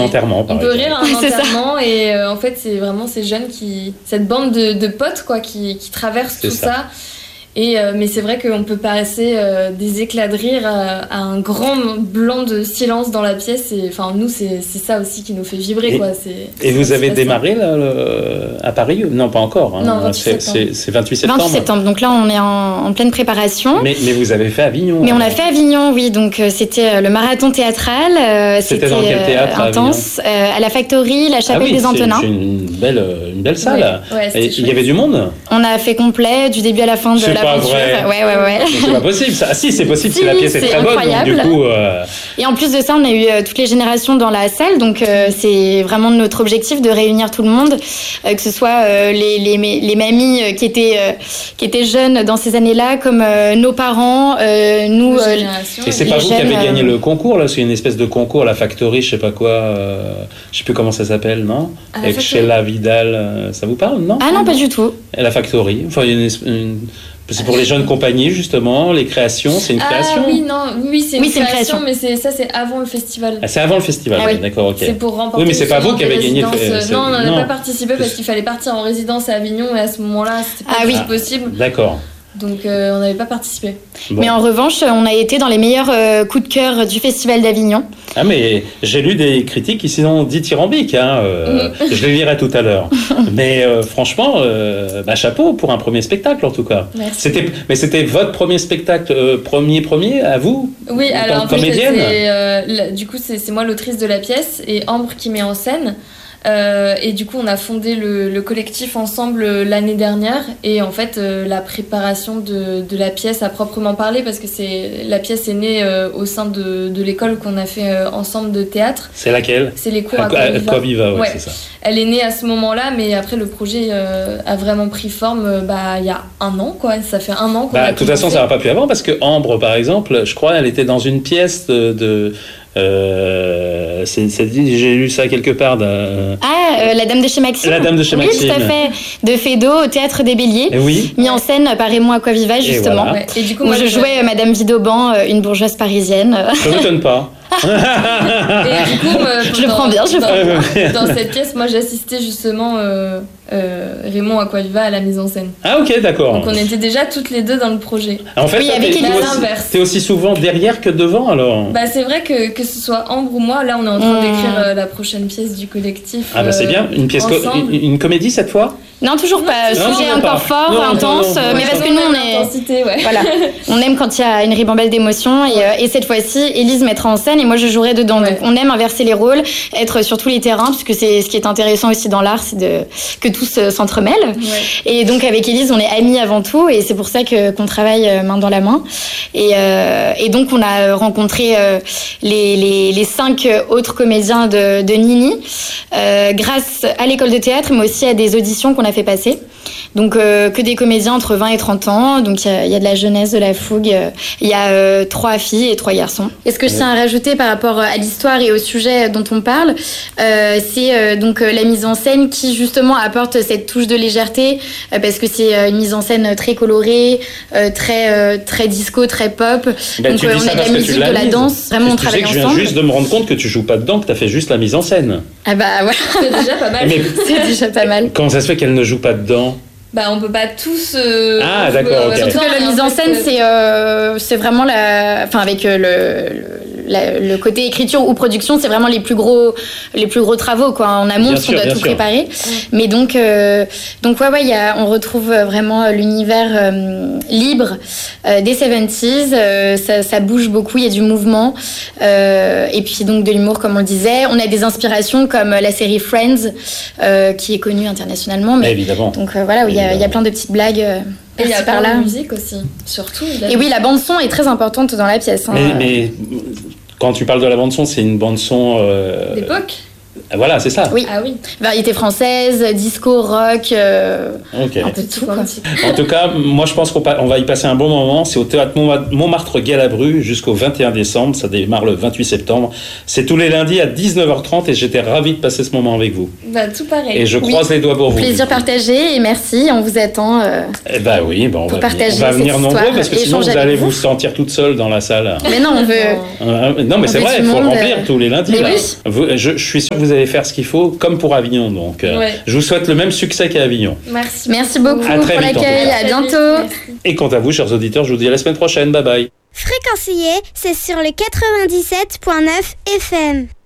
enterrement, par exemple. On peut rire à un enterrement et en fait c'est vraiment ces jeunes cette bande de potes quoi, qui traversent tout ça. Et, mais c'est vrai qu'on peut passer des éclats de rire à un grand blanc de silence dans la pièce. Et enfin, nous, c'est ça aussi qui nous fait vibrer. Quoi. Et vous avez démarré là, à Paris? Non, pas encore. Hein. Non, 28 septembre. C'est 28 septembre. 28 septembre. Donc là, on est en pleine préparation. Mais vous avez fait Avignon. Mais on a fait Avignon, oui. Donc c'était le marathon théâtral. C'était dans quel théâtre intense. À la Factory, la Chapelle des Antonins. C'est une belle salle. Ouais, et il y avait du monde? On a fait complet, du début à la fin de l'aventure. Ouais. C'est pas possible ça. Ah si, c'est possible si la pièce est très incroyable. bonne. Donc, du coup, Et en plus de ça, on a eu toutes les générations dans la salle. Donc c'est vraiment notre objectif de réunir tout le monde, que ce soit les mamies qui étaient jeunes dans ces années-là, comme nos parents, nous. Et c'est pas vous qui avez gagné le concours là? C'est une espèce de concours, la Factory, je sais pas quoi. Je sais plus comment ça s'appelle, non? Avec Sheila Vidal, ça vous parle, non? Ah non, pas du tout. Et la Factory. Enfin, il y a c'est pour les jeunes compagnies, justement, les créations, c'est une création? Oui, c'est une création, mais c'est avant le festival. Ah, c'est avant le festival, oui. D'accord, ok. C'est pour remporter. Oui, mais c'est pas vous qui avez gagné le Non, on n'a pas participé parce qu'il fallait partir en résidence à Avignon et à ce moment-là, c'était pas possible. D'accord. Donc on n'avait pas participé. Bon. Mais en revanche, on a été dans les meilleurs coups de cœur du Festival d'Avignon. Ah mais j'ai lu des critiques qui sont dithyrambiques, je les lirai tout à l'heure. Mais franchement, chapeau pour un premier spectacle en tout cas. Merci. C'était votre premier spectacle, premier à vous? Oui, en alors tant que comédienne. du coup c'est moi l'autrice de la pièce et Ambre qui met en scène. Et du coup, on a fondé le collectif ensemble l'année dernière. Et en fait, la préparation de la pièce à proprement parler, parce que la pièce est née au sein de l'école qu'on a fait ensemble de théâtre. C'est laquelle? C'est les cours à Coviva, ouais, c'est ça. Elle est née à ce moment-là, mais après le projet a vraiment pris forme il y a 1 an, quoi. Ça fait 1 an qu'on a de toute façon, ça n'a pas pu avant, parce que Ambre, par exemple, je crois, elle était dans une pièce j'ai lu ça quelque part. La Dame de chez Maxime. La Dame de chez Maxime. Oui, tout à fait. De Feydeau au Théâtre des Béliers. Oui. Mis en scène par Raymond Aquaviva, justement. Voilà. Et du coup, moi, je jouais Madame Vidauban, une bourgeoise parisienne. Ça ne m'étonne pas. Et du coup, je le prends bien, dans cette pièce, moi j'assistais justement Raymond Aquaviva à la mise en scène. Ah ok, d'accord. Donc on était déjà toutes les deux dans le projet. En fait, t'es aussi souvent derrière que devant alors? C'est vrai que ce soit Ambre ou moi, là on est en train d'écrire la prochaine pièce du collectif. C'est bien, une pièce une comédie cette fois? Non, toujours pas. Sujet encore fort, intense. Mais parce que nous, on est. Voilà. On aime quand il y a une ribambelle d'émotions. Et cette fois-ci, Élise mettra en scène et moi, je jouerai dedans. Donc, on aime inverser les rôles, être sur tous les terrains, puisque c'est ce qui est intéressant aussi dans l'art, c'est que tous s'entremêlent. Ouais. Et donc, avec Élise, on est amis avant tout. Et c'est pour ça qu'on travaille main dans la main. Et donc, on a rencontré les 5 autres comédiens de Nini grâce à l'école de théâtre, mais aussi à des auditions qu'on a fait passer. Donc que des comédiens entre 20 et 30 ans. Donc il y a de la jeunesse, de la fougue. Il y a 3 filles et 3 garçons. Et ce que je tiens à rajouter par rapport à l'histoire et au sujet dont on parle, c'est donc la mise en scène qui justement apporte cette touche de légèreté parce que c'est une mise en scène très colorée, très disco, très pop. Donc on a de la musique, de la danse. Vraiment, on travaille ensemble. Je viens juste de me rendre compte que tu joues pas dedans, que tu as fait juste la mise en scène. Ah bah voilà. C'est déjà pas mal. C'est déjà pas mal. Comment ça se fait qu'elle ne joue pas dedans? On peut pas tous. Ah d'accord. Okay. Surtout que la mise en scène, c'est vraiment avec le côté écriture ou production, c'est vraiment les plus gros travaux quoi. En amont, parce qu'on doit tout préparer. Mais donc on retrouve vraiment l'univers libre des 70s. Ça bouge beaucoup, il y a du mouvement et puis donc de l'humour comme on le disait. On a des inspirations comme la série Friends qui est connue internationalement. Mais évidemment. Donc voilà, où il y a plein de petites blagues. Et il y a plein de musique aussi, surtout. Et oui, la bande son est très importante dans la pièce. Mais quand tu parles de la bande son, c'est une bande son d'époque. Voilà, c'est ça. Oui. Ah oui. Variété française, disco, rock, un peu de tout. En tout cas, moi je pense qu'on va y passer un bon moment. C'est au théâtre Montmartre-Galabru jusqu'au 21 décembre. Ça démarre le 28 septembre. C'est tous les lundis à 19h30 et j'étais ravi de passer ce moment avec vous. Tout pareil. Et je croise les doigts pour vous. Plaisir partagé et merci. On vous attend. On va venir nombreux parce que sinon vous allez vous sentir toute seule dans la salle. Mais non, on veut. Non, mais c'est vrai, il faut remplir tous les lundis. Là. Oui. Je suis sûr que vous allez faire ce qu'il faut, comme pour Avignon. Donc, je vous souhaite le même succès qu'à Avignon. Merci beaucoup pour l'accueil. À bientôt. Et quant à vous, chers auditeurs, je vous dis à la semaine prochaine. Bye bye. Fréquencier, c'est sur le 97.9 FM.